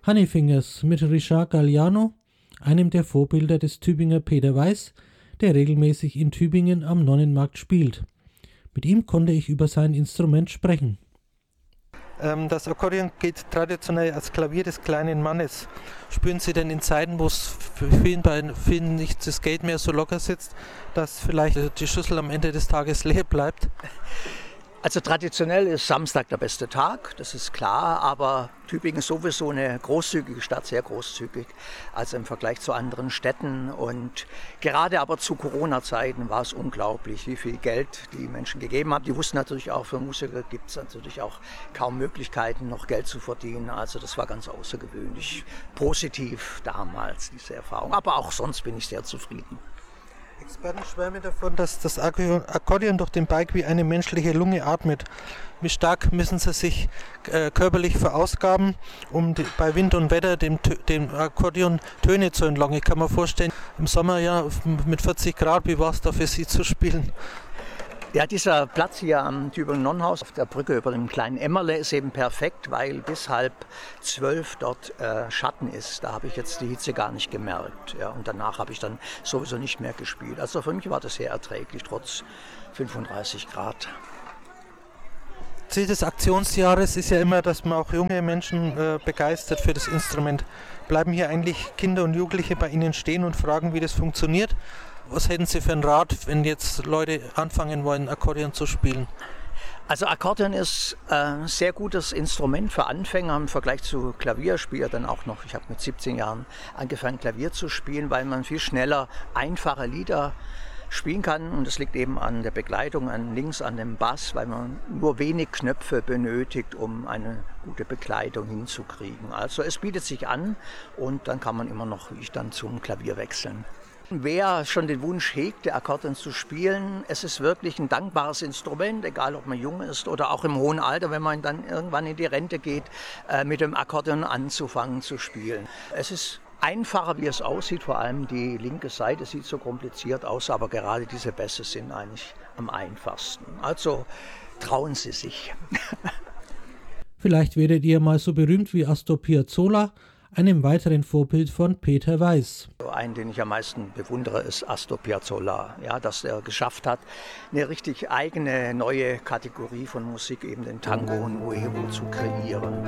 Honeyfingers mit Richard Galliano, einem der Vorbilder des Tübinger Peter Weiß, der regelmäßig in Tübingen am Nonnenmarkt spielt. Mit ihm konnte ich über sein Instrument sprechen. Das Akkordeon geht traditionell als Klavier des kleinen Mannes. Spüren Sie denn in Zeiten, wo es für vielen nicht das Geld mehr so locker sitzt, dass vielleicht die Schüssel am Ende des Tages leer bleibt? Also traditionell ist Samstag der beste Tag, das ist klar, aber Tübingen ist sowieso eine großzügige Stadt, sehr großzügig, also im Vergleich zu anderen Städten. Und gerade aber zu Corona-Zeiten war es unglaublich, wie viel Geld die Menschen gegeben haben. Die wussten natürlich auch, für Musiker gibt es natürlich auch kaum Möglichkeiten, noch Geld zu verdienen. Also das war ganz außergewöhnlich positiv damals, diese Erfahrung. Aber auch sonst bin ich sehr zufrieden. Experten schwärmen davon, dass das Akkordeon durch den Balg wie eine menschliche Lunge atmet. Wie stark müssen sie sich körperlich verausgaben, um bei Wind und Wetter dem Akkordeon Töne zu entlocken? Ich kann mir vorstellen, im Sommer ja mit 40 Grad, wie war es da für Sie zu spielen? Ja, dieser Platz hier am Tübinger Nonnenhaus auf der Brücke über dem kleinen Emmerle ist eben perfekt, weil bis 11:30 dort Schatten ist. Da habe ich jetzt die Hitze gar nicht gemerkt. Ja, und danach habe ich dann sowieso nicht mehr gespielt. Also für mich war das sehr erträglich, trotz 35 Grad. Ziel des Aktionsjahres ist ja immer, dass man auch junge Menschen begeistert für das Instrument. Bleiben hier eigentlich Kinder und Jugendliche bei Ihnen stehen und fragen, wie das funktioniert? Was hätten Sie für einen Rat, wenn jetzt Leute anfangen wollen, Akkordeon zu spielen? Also Akkordeon ist ein sehr gutes Instrument für Anfänger im Vergleich zu Klavier. Ich spiele dann auch noch, ich habe mit 17 Jahren angefangen Klavier zu spielen, weil man viel schneller einfache Lieder spielen kann. Und das liegt eben an der Begleitung, links an dem Bass, weil man nur wenig Knöpfe benötigt, um eine gute Begleitung hinzukriegen. Also es bietet sich an und dann kann man immer noch, wie ich dann, zum Klavier wechseln. Wer schon den Wunsch hegt, der Akkordeon zu spielen, es ist wirklich ein dankbares Instrument, egal ob man jung ist oder auch im hohen Alter, wenn man dann irgendwann in die Rente geht, mit dem Akkordeon anzufangen zu spielen. Es ist einfacher, wie es aussieht, vor allem die linke Seite sieht so kompliziert aus, aber gerade diese Bässe sind eigentlich am einfachsten. Also trauen Sie sich. Vielleicht werdet ihr mal so berühmt wie Astor Piazzolla, einem weiteren Vorbild von Peter Weiß. Einen, den ich am meisten bewundere, ist Astor Piazzolla. Ja, dass er geschafft hat, eine richtig eigene neue Kategorie von Musik, eben den Tango und Nuevo, zu kreieren.